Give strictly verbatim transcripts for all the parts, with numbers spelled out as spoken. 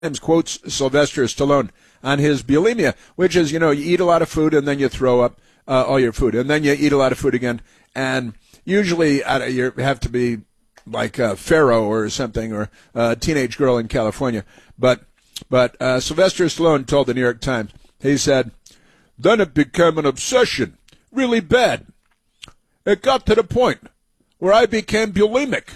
quotes Sylvester Stallone on his bulimia, which is, you know, you eat a lot of food and then you throw up uh, all your food, and then you eat a lot of food again, and usually uh, you have to be like uh, Pharaoh or something, or a teenage girl in California. But but uh, Sylvester Stallone told the New York Times, he said, then it became an obsession, really bad. It got to the point where I became bulimic.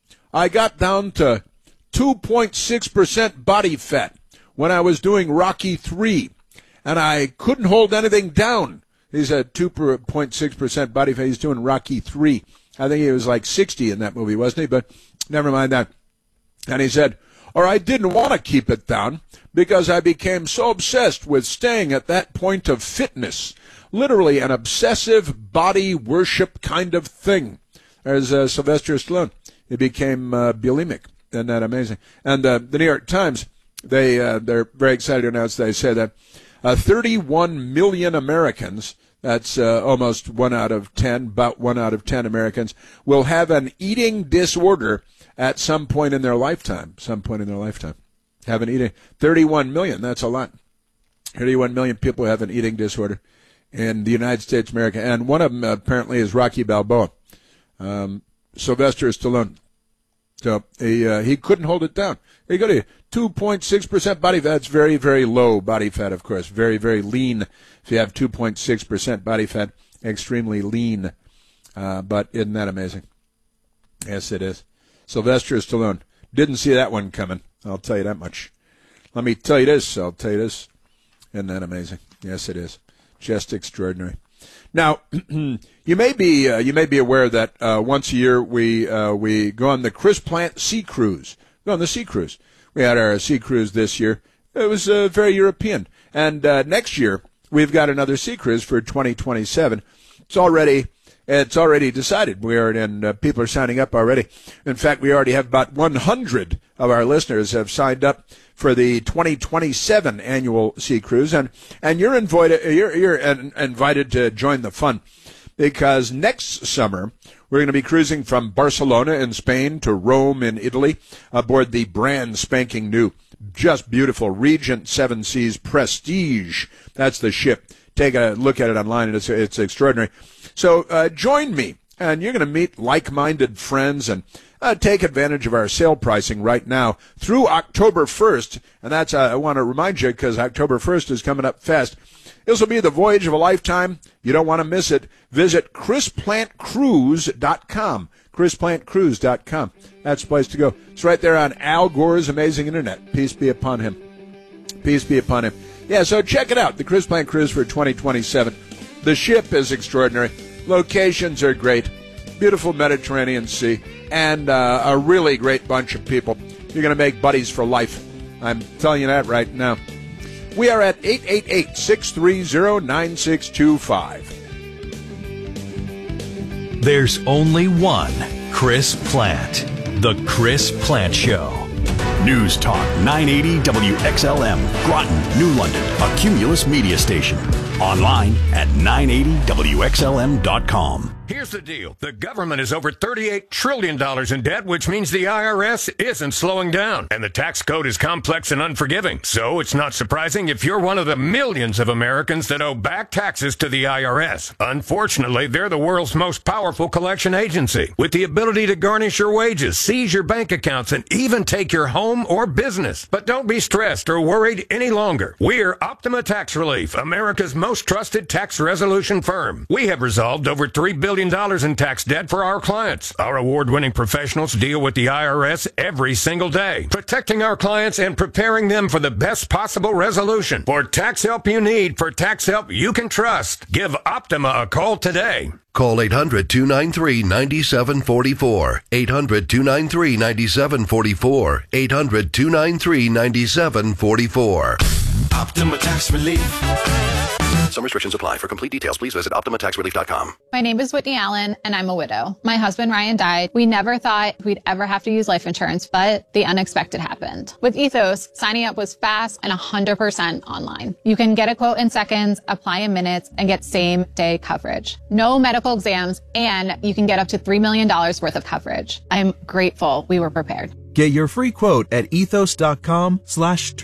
I got down to two point six percent body fat when I was doing Rocky three, and I couldn't hold anything down. He's at two point six percent body fat. He's doing Rocky three. I think he was like sixty in that movie, wasn't he? But never mind that. And he said, or I didn't want to keep it down because I became so obsessed with staying at that point of fitness. Literally an obsessive body worship kind of thing. There's uh, Sylvester Stallone. He became uh, bulimic. Isn't that amazing? And uh, the New York Times, they, uh, they're very excited to announce, they say that uh, thirty-one million Americans, that's uh, almost one out of ten, about one out of ten Americans, will have an eating disorder at some point in their lifetime, some point in their lifetime. Have an eating, thirty-one million, that's a lot. thirty-one million people have an eating disorder in the United States, America. And one of them uh, apparently is Rocky Balboa, um, Sylvester Stallone. So he uh, he couldn't hold it down. He got a two point six percent body fat. That's very, very low body fat, of course. Very, very lean. If you have two point six percent body fat, extremely lean. Uh, but isn't that amazing? Yes, it is. Sylvester Stallone. Didn't see that one coming. I'll tell you that much. Let me tell you this. I'll tell you this. Isn't that amazing? Yes, it is. Just extraordinary. Now, you may be uh, you may be aware that uh, once a year we uh, we go on the Chris Plant Sea Cruise. Go on the Sea Cruise. We had our Sea Cruise this year. It was uh, very European. And uh, next year we've got another Sea Cruise for twenty twenty-seven. It's already it's already decided. We are and uh, people are signing up already. In fact, we already have about one hundred of our listeners have signed up for the twenty twenty-seven annual Sea Cruise, and and you're invited you're you're invited to join the fun, because next summer we're going to be cruising from Barcelona in Spain to Rome in Italy aboard the brand spanking new, just beautiful Regent Seven Seas Prestige. That's the ship. Take a look at it online, and it's it's extraordinary. So uh, join me, and you're going to meet like-minded friends and Uh, take advantage of our sale pricing right now through October first. And that's, uh, I want to remind you, because October first is coming up fast. This will be the voyage of a lifetime. You don't want to miss it. Visit chris plant cruise dot com. chris plant cruise dot com. That's the place to go. It's right there on Al Gore's amazing internet. Peace be upon him. Peace be upon him. Yeah, so check it out. The Chris Plant Cruise for twenty twenty-seven. The ship is extraordinary. Locations are great. Beautiful Mediterranean Sea, and uh, a really great bunch of people. You're going to make buddies for life. I'm telling you that right now. We are at eight eight eight, six three zero, nine six two five. There's only one Chris Plant. The Chris Plant Show. News Talk nine eighty W X L M, Groton, New London, a Cumulus media station. Online at nine eighty W X L M dot com. Here's the deal. The government is over thirty-eight trillion dollars in debt, which means the I R S isn't slowing down. And the tax code is complex and unforgiving. So it's not surprising if you're one of the millions of Americans that owe back taxes to the I R S. Unfortunately, they're the world's most powerful collection agency, with the ability to garnish your wages, seize your bank accounts, and even take your home or business. But don't be stressed or worried any longer. We're Optima Tax Relief, America's most trusted tax resolution firm. We have resolved over three billion dollars in tax debt for our clients. Our award-winning professionals deal with the I R S every single day, protecting our clients and preparing them for the best possible resolution. For tax help you need, for tax help you can trust, give Optima a call today. Call eight hundred, two nine three, nine seven four four. eight hundred, two nine three, nine seven four four. eight hundred, two nine three, nine seven four four. Optima Tax Relief. Some restrictions apply. For complete details, please visit optima tax relief dot com. My name is Whitney Allen, and I'm a widow. My husband, Ryan, died. We never thought we'd ever have to use life insurance, but the unexpected happened. With Ethos, signing up was fast and one hundred percent online. You can get a quote in seconds, apply in minutes, and get same-day coverage. No medical exams, and you can get up to three million dollars worth of coverage. I'm grateful we were prepared. Get your free quote at ethos.com slash